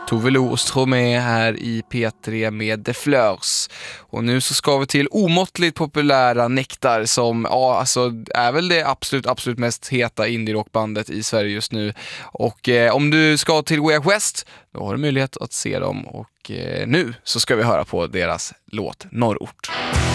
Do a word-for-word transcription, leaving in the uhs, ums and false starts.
Tove Lo och Stromae här i P tre med The Fleurs. Och nu så ska vi till omåttligt populära Nektar som ja, alltså, är väl det absolut, absolut mest heta indie-rockbandet i Sverige just nu. Och eh, om du ska till Way Out West, då har du möjlighet att se dem. Och eh, nu så ska vi höra på deras låt Norrort.